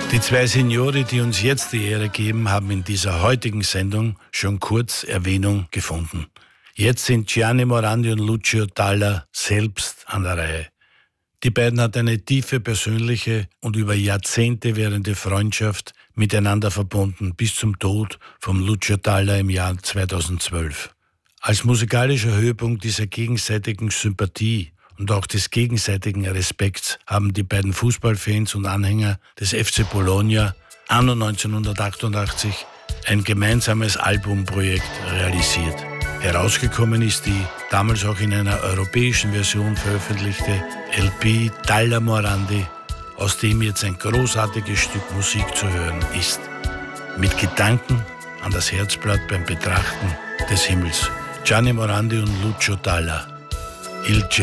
Die zwei Signori, die uns jetzt die Ehre geben, haben in dieser heutigen Sendung schon kurz Erwähnung gefunden. Jetzt sind Gianni Morandi und Lucio Dalla selbst an der Reihe. Die beiden hatten eine tiefe persönliche und über Jahrzehnte währende Freundschaft miteinander verbunden, bis zum Tod von Lucio Dalla im Jahr 2012. Als musikalischer Höhepunkt dieser gegenseitigen Sympathie und auch des gegenseitigen Respekts haben die beiden Fußballfans und Anhänger des FC Bologna anno 1988 ein gemeinsames Albumprojekt realisiert. Herausgekommen ist die damals auch in einer europäischen Version veröffentlichte LP Dalla Morandi, aus dem jetzt ein großartiges Stück Musik zu hören ist. Mit Gedanken an das Herzblatt beim Betrachten des Himmels. Gianni Morandi und Lucio Dalla. Il